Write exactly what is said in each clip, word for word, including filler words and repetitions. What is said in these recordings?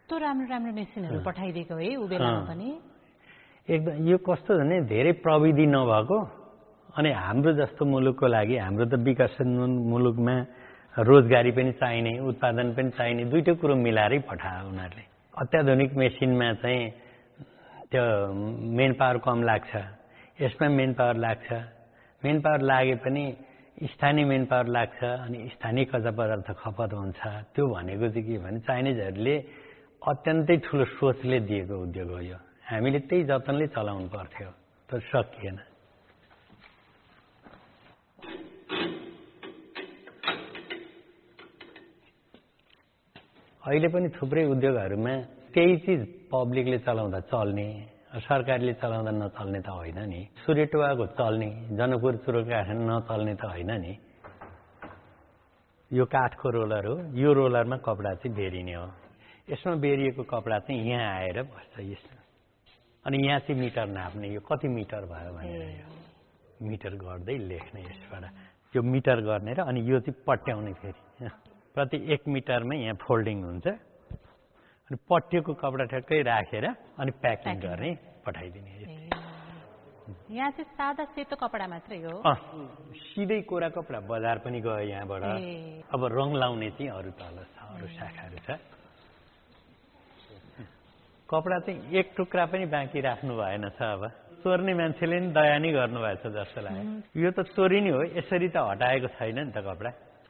कस्तो राम्रो राम्रो मेसिनहरू पठाइदिएको है उ बेलामा पनि। एकदम यो कस्तो भने धेरै प्रविधि नभएको अनि हाम्रो जस्तो मुलुकको लागि हाम्रो त विकसित मुलुकमा रोजगारी पनि चाहिने उत्पादन पनि चाहिने दुईटै कुरो मिलाएरै पठायो उनीहरूले। अत्याधुनिक मेसिनमा चाहिँ त्यो मेन पावर कम लाग्छ, यसमा मेन पावर लाग्छ। मेन पावर लागे पनि स्थानीय मेन पावर लाग्छ अनि स्थानीय कच्चा पदार्थ खपत हुन्छ। त्यो भनेको चाहिँ के भने चाइनिजहरूले अत्यन्तै ठुलो सोचले दिएको उद्योग हो यो। हामीले त्यही जतनले चलाउनु पर्थ्यो तर सकिएन। अहिले पनि थुप्रै उद्योगहरूमा त्यही चिज पब्लिकले चलाउँदा चल्ने, सरकारले चलाउँदा नचल्ने त होइन नि। सूर्यटुवाको चल्ने, जनकपुर चुरोट कारखाना नचल्ने त होइन नि। यो काठको रोलर हो, यो रोलरमा कपडा चाहिँ बेरिने हो। यसमा बेरिएको कपडा चाहिँ यहाँ आएर बस्छ यसमा। अनि यहाँ चाहिँ मिटर नाप्ने, यो कति मिटर भयो भनेर मिटर गर्दै लेख्ने यसबाट। यो मिटर गर्ने र अनि यो चाहिँ पट्याउने फेरि प्रति एक मिटरमै यहाँ फोल्डिङ हुन्छ अनि पट्टिएको कपडा ठ्याक्कै राखेर अनि प्याकिङ गर्ने पठाइदिने। यहाँ चाहिँ सादा सेतो कपडा मात्रै हो। सिधै कोरा कपडा बजार पनि गयो यहाँबाट। अब रङ लाउने चाहिँ अरू तल छ, अरू शाखाहरू छ। कपडा चाहिँ एक टुक्रा पनि बाँकी राख्नु भएन छ। अब चोर्ने मान्छेले नि दया नै गर्नुभएछ जस्तो लाग्यो। यो त चोरी नै हो, यसरी त हटाएको छैन नि त कपडा।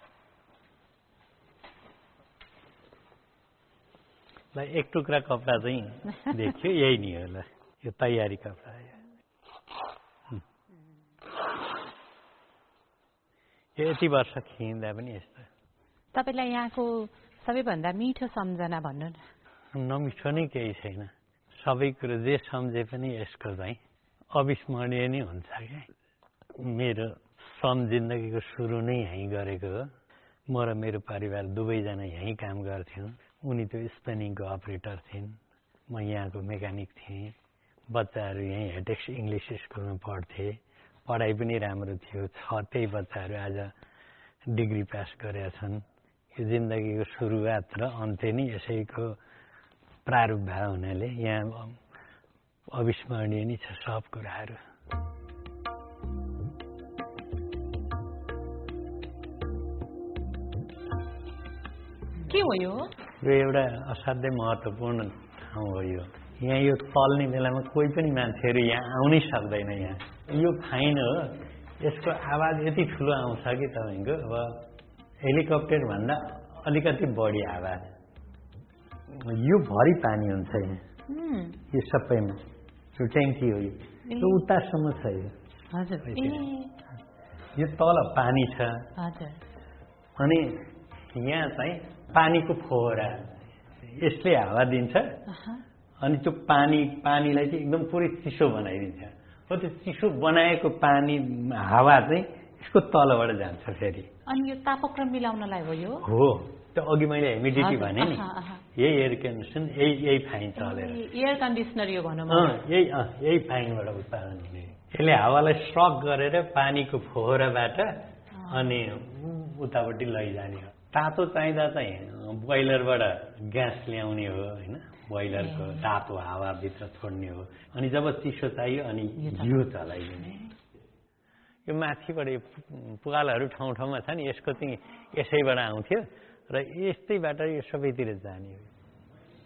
ल एक टुक्रा कपडा चाहिँ देखियो, यही नि हो। ल यो तयारी कपडा यो यति वर्ष खिच्दा पनि यस्तो। तपाईँलाई यहाँको सबैभन्दा मिठो सम्झना भन्नु न। नमिठो नै केही छैन, सबै कुरो जे सम्झे पनि यसको चाहिँ अविस्मरणीय नै हुन्छ क्या। मेरो श्रम जिन्दगीको सुरु नै यहीँ गरेको हो। म र मेरो परिवार दुवैजना यहीँ काम गर्थ्यौँ। उनी त्यो स्पेनिङको अपरेटर थिइन्, म यहाँको मेकानिक थिएँ। बच्चाहरू यहीँ हेटेक्स इङ्ग्लिस स्कुलमा पढ्थे, पढाइ पनि राम्रो थियो। छ त्यही बच्चाहरू आज डिग्री पास गरेका छन्। यो जिन्दगीको सुरुवात र अन्त्य नै यसैको प्रारूप भए हुनाले यहाँ अविस्मरणीय नै छ सब कुराहरू। के हो यो? यो एउटा असाध्यै महत्त्वपूर्ण ठाउँ हो यो। यहाँ यो चल्ने बेलामा कोही पनि मान्छेहरू यहाँ आउनै सक्दैन। यहाँ यो फाइन हो, यसको आवाज यति ठुलो आउँछ कि तपाईँको अब हेलिकप्टर भन्दा अलिकति बढी आवाज। यो भरि पानी हुन्छ यहाँ, यो सबैमा। यो ट्याङ्की हो, यो उतासम्म छ यो। हजुर, यो तल पानी छ। हजुर। अनि यहाँ चाहिँ पानीको फोहरा, यसले हावा दिन्छ अनि त्यो पानी पानीलाई चाहिँ एकदम पुरै चिसो बनाइदिन्छ। हो त्यो चिसो बनाएको पानी हावा चाहिँ यसको तलबाट जान्छ फेरि। अनि यो तापक्रम मिलाउनलाई हो यो? हो, त्यो अघि मैले ह्युमिडिटी भने नि, यही एयर कन्डिसन, यही यही फाइन चलेर। एयर कन्डिसनर यो भनौँ। यही यही फाइनबाट उत्पादन हुने। यसले हावालाई स्ट्रक गरेर पानीको फोहराबाट अनि उतापट्टि लैजाने हो। तातो चाहिँदा चाहिँ बोइलरबाट ग्यास ल्याउने हो होइन, बोइलरको तातो हावाभित्र छोड्ने हो। अनि जब चिसो चाहियो अनि यो चलाइदिने। यो माथिबाट यो पुगालहरू ठाउँ ठाउँमा छ नि, यसको चाहिँ यसैबाट आउँथ्यो र यस्तैबाट यो सबैतिर जाने हो।